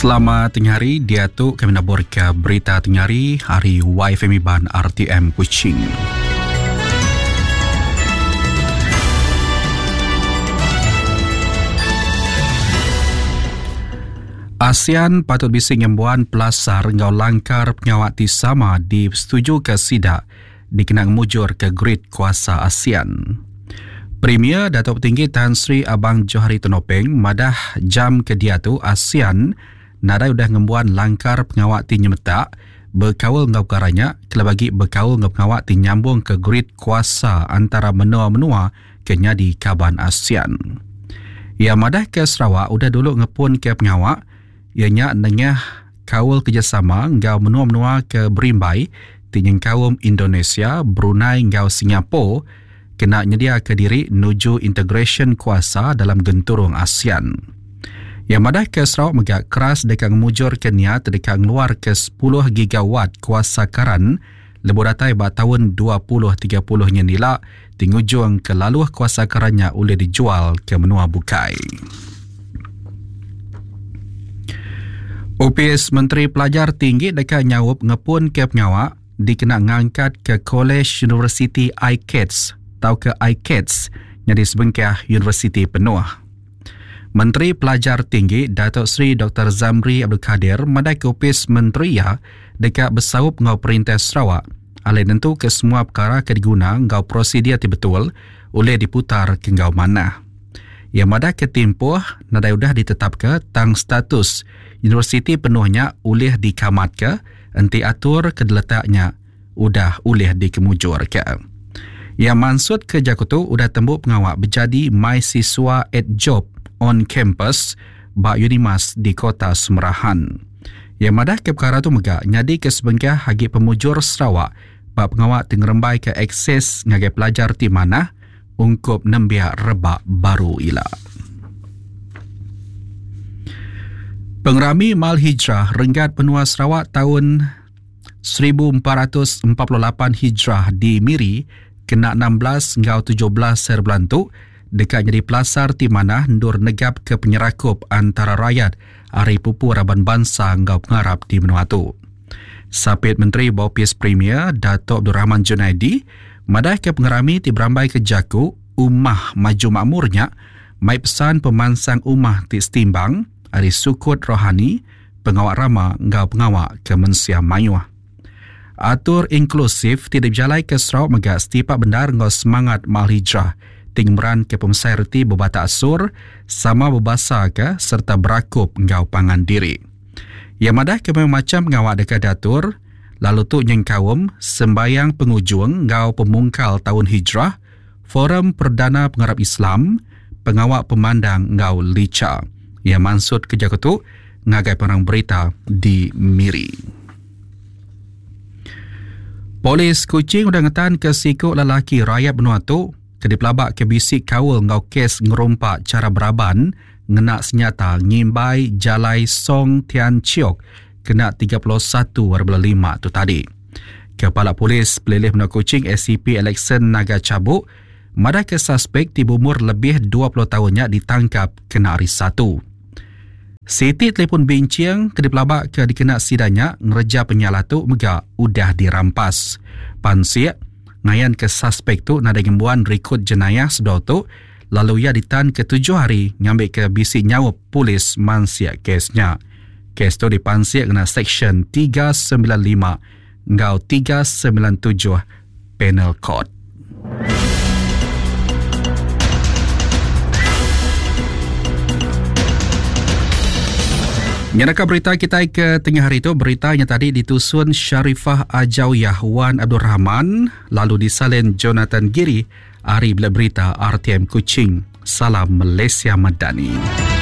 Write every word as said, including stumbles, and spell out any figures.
Selamat tengah hari, dia tu kami nak borka berita tengah hari, hari Y F M Ban R T M Kuching. ASEAN patut bising embuan pelasar ngau langkar pengawat ti sama di setuju ke sidak dikenang mujur ke grid kuasa ASEAN. Premier Datuk Petinggi Tan Sri Abang Johari Tonopeng madah jam ke dia tu ASEAN nadai udah ngembuan langkar pengawat ti nyemetak berkawal ngau karanya kala bagi berkawal ngau pengawat ti nyambung ke grid kuasa antara menua-menua kenya di kaban ASEAN. Ia madah ke Sarawak udah dulu ngepun ke pengawat ianya nengah kawal kerjasama ngau menua-menua ke Berimbai tinyeng kawum Indonesia, Brunei ngau Singapura kena nyedia ke diri nuju integration kuasa dalam genturung ASEAN. Yang madah ke Sarawak megak keras dekat mujur Kenya terdekat ngeluar ke sepuluh gigawatt kuasa karan lebih datai ba tahun dua ribu tiga puluh nya nila tingujung ke laluh kuasa karannya boleh dijual ke menua bukai. O P S Menteri Pelajar Tinggi dekat nyawup ngepun ke pengawak dikena ngangkat ke College University I C A T S atau ke I C A T S yang disebengkah Universiti Penuh. Menteri Pelajar Tinggi Datuk Seri Doktor Zamri Abdul Kadir madai ke Opis Menteri ya dekat bersaup ngau Perintah Sarawak alih tentu ke semua perkara ke diguna ngau prosedur ti betul oleh diputar ke ngau mana. Yang madai ke tempoh nadai udah ditetap ke tang status Universiti Penuhnya oleh dikamat ke enti atur ke letaknya udah oleh dikemujur ke. Yang maksud ke Jakutu udah tembuk pengawak berjadi mahasiswa at job on campus ba Unimas di Kota Semerahan. Yang madah ke perkara tu megak nyadi ke sebengkah hagi pemujur Sarawak ba pengawak tengerembai ke akses ngagai pelajar ti mana ungkup nembia rebak baru ila. Pengerami Mal Hijrah Renggat Penua Sarawak tahun seribu empat ratus empat puluh lapan Hijrah di Miri kena enam belas ngau tujuh belas ser bulan tu dekat jadi pelasar ti mana ndur negap ke penyerakup antara rakyat hari pupu Raban Bangsa ngau pengarap di menua tu. Sapit Menteri Bopis Premier Datuk Abdul Rahman Junaidi madah ke pengerami ti berambai ke Jaku Umah Maju Makmurnya mai pesan pemansang umah ti setimbang hari sukut rohani pengawak rama ngau pengawak ke Mensia Mayuah. Atur inklusif tidak berjalai ke Sarawak megak setipak bendar ngau semangat Mal Hijrah tingmeran ke pemsairti berbata asur sama berbasa ke serta berakup ngau pangan diri. Yang madah ke macam ngawak dekat datur lalu tu nyengkawum sembayang pengujung ngau pemungkal tahun Hijrah Forum Perdana Pengarap Islam pengawak pemandang ngau Lica. Yang maksud ke Jakutu ngagai perang berita di Miri. Polis Kuching udah ngetan ke sikuk lelaki rakyat benua tu ke dipelabak ke bisik kawal ngau kes ngerumpak cara beraban ngenak senyata ngimbai Jalai Song Tian Chiok kena tiga puluh satu warga lima tu tadi. Kepala Polis Pelilih Benua Kuching S C P Alexan Naga Cabuk madah ke suspek di umur lebih dua puluh tahunnya ditangkap kena hari satu. Siti telefon bincang ke dipelabak ke dikena sidanya ngereja penyalah tu megak udah dirampas. Pansiak ngayan ke suspek tu nada gembuan rekod jenayah sedau tu lalu ia ditan ke tujuh hari ngambil ke bisik nyawa polis mansiak kesnya. Kes tu dipansiak kena seksyen tiga sembilan lima ngau tiga sembilan tujuh Penal Code. Nyadakah berita kita ke tengah hari itu, beritanya tadi ditusun Syarifah Ajawiyah Wan Abdul Rahman, lalu disalin Jonathan Giri, hari bila berita R T M Kuching. Salam Malaysia Madani.